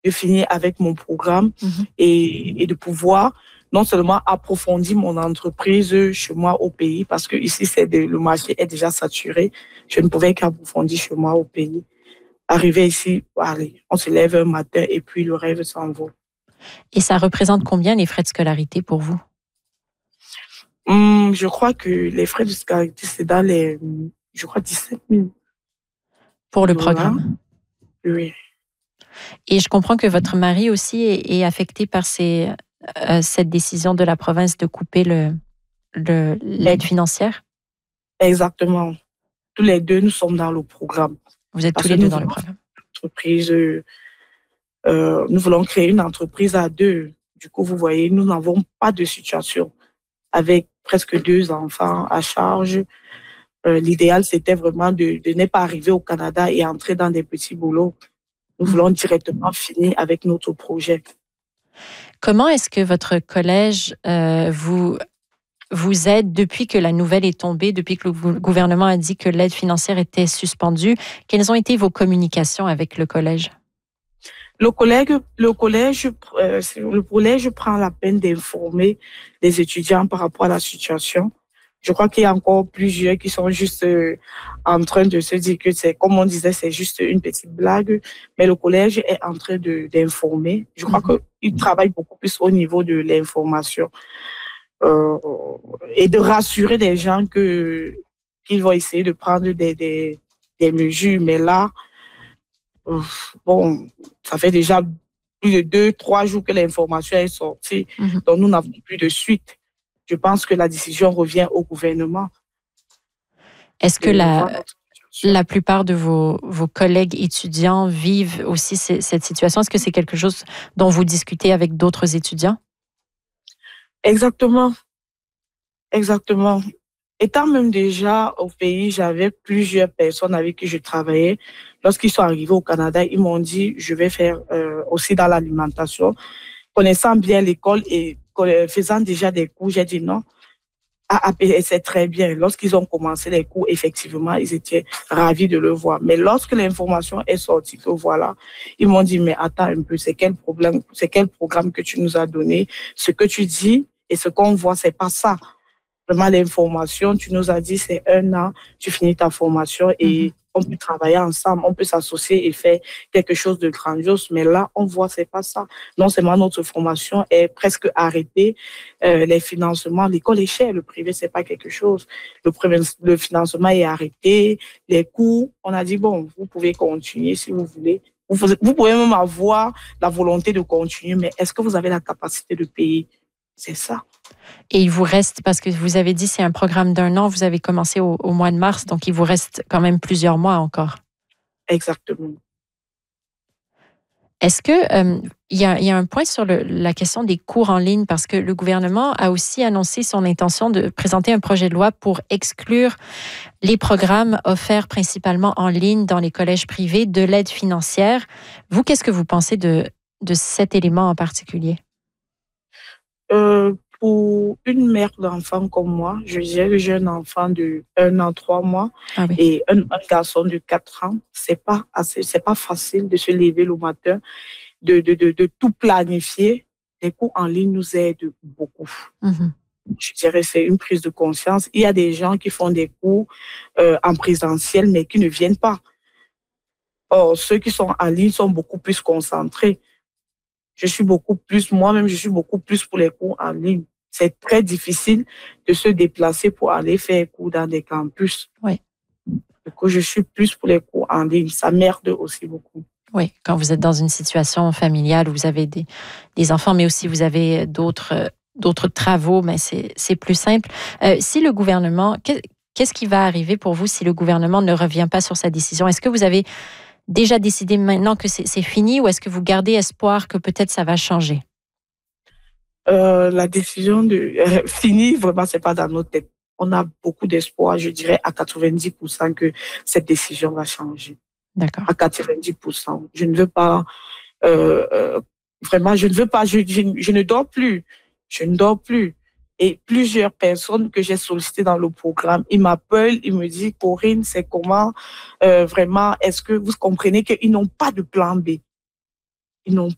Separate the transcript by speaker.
Speaker 1: de finir avec mon programme et de pouvoir non seulement approfondir mon entreprise chez moi au pays, parce que ici, le marché est déjà saturé. Je ne pouvais qu'approfondir chez moi au pays. Arriver ici, allez, on se lève un matin et puis le rêve s'envole.
Speaker 2: Et ça représente combien les frais de scolarité pour vous?
Speaker 1: Je crois que les frais de scolarité, c'est dans les, 17 000.
Speaker 2: Pour le programme?
Speaker 1: Oui.
Speaker 2: Et je comprends que votre mari aussi est affecté par cette décision de la province de couper l'aide financière?
Speaker 1: Exactement. Tous les deux, nous sommes dans le programme.
Speaker 2: Vous êtes tous les deux dans le programme.
Speaker 1: Nous voulons créer une entreprise à deux. Du coup, vous voyez, nous n'avons pas de situation avec presque 2 enfants à charge. L'idéal, c'était vraiment de ne pas arriver au Canada et entrer dans des petits boulots. Nous voulons directement finir avec notre projet.
Speaker 2: Comment est-ce que votre collège vous aide depuis que la nouvelle est tombée, depuis que le gouvernement a dit que l'aide financière était suspendue? Quelles ont été vos communications avec le collège?
Speaker 1: Le collège prend la peine d'informer les étudiants par rapport à la situation. Je crois qu'il y a encore plusieurs qui sont juste en train de se dire que c'est, comme on disait, c'est juste une petite blague. Mais le collège est en train d'informer. Je crois qu'il travaille beaucoup plus au niveau de l'information et de rassurer les gens qu'ils vont essayer de prendre des mesures. Mais là, bon, ça fait déjà plus de 2-3 jours que l'information est sortie. Donc, nous n'avons plus de suite. Je pense que la décision revient au gouvernement.
Speaker 2: Est-ce que la plupart de vos collègues étudiants vivent aussi cette situation? Est-ce que c'est quelque chose dont vous discutez avec d'autres étudiants?
Speaker 1: Exactement. Exactement. Étant même déjà au pays, j'avais plusieurs personnes avec qui je travaillais. Lorsqu'ils sont arrivés au Canada, ils m'ont dit, je vais faire aussi dans l'alimentation. Connaissant bien l'école et faisant déjà des cours, j'ai dit non. C'est très bien. Lorsqu'ils ont commencé les cours, effectivement, ils étaient ravis de le voir. Mais lorsque l'information est sortie, que voilà, ils m'ont dit, mais attends un peu, c'est quel programme que tu nous as donné? Ce que tu dis et ce qu'on voit, c'est pas ça. Vraiment, l'information, tu nous as dit, c'est 1 an, tu finis ta formation et on peut travailler ensemble, on peut s'associer et faire quelque chose de grandiose. Mais là, on voit, c'est pas ça. Non seulement notre formation est presque arrêtée, les financements, l'école est chère, le privé, c'est pas quelque chose. Le financement est arrêté, les cours, on a dit, bon, vous pouvez continuer si vous voulez. Vous pouvez même avoir la volonté de continuer, mais est-ce que vous avez la capacité de payer? C'est ça.
Speaker 2: Et il vous reste, parce que vous avez dit c'est un programme d'1 an, vous avez commencé au mois de mars, donc il vous reste quand même plusieurs mois encore.
Speaker 1: Exactement.
Speaker 2: Est-ce que il y a un point sur la question des cours en ligne, parce que le gouvernement a aussi annoncé son intention de présenter un projet de loi pour exclure les programmes offerts principalement en ligne dans les collèges privés de l'aide financière. Vous, qu'est-ce que vous pensez de cet élément en particulier?
Speaker 1: Pour une mère d'enfant comme moi, je dirais que j'ai un enfant de 1 an, 3 mois et un garçon de 4 ans. C'est pas facile de se lever le matin, de tout planifier. Les cours en ligne nous aident beaucoup. Je dirais que c'est une prise de conscience. Il y a des gens qui font des cours en présentiel, mais qui ne viennent pas. Or, ceux qui sont en ligne sont beaucoup plus concentrés. Moi-même, je suis beaucoup plus pour les cours en ligne. C'est très difficile de se déplacer pour aller faire cours dans des campus.
Speaker 2: Oui.
Speaker 1: Du coup, je suis plus pour les cours en ligne. Ça m'aide aussi beaucoup.
Speaker 2: Oui, quand vous êtes dans une situation familiale où vous avez des enfants, mais aussi vous avez d'autres travaux, mais c'est plus simple. Si le gouvernement, qu'est-ce qui va arriver pour vous si le gouvernement ne revient pas sur sa décision? Est-ce que vous avez déjà décidé maintenant que c'est fini, ou est-ce que vous gardez espoir que peut-être ça va changer?
Speaker 1: La décision de fini, vraiment, c'est pas dans notre tête. On a beaucoup d'espoir, je dirais à 90% que cette décision va changer.
Speaker 2: D'accord.
Speaker 1: À 90%. Je ne veux pas, vraiment, je ne veux pas, je ne dors plus. Je ne dors plus. Et plusieurs personnes que j'ai sollicitées dans le programme, ils m'appellent, ils me disent, Corinne, c'est comment, vraiment, est-ce que vous comprenez qu'ils n'ont pas de plan B? Ils n'ont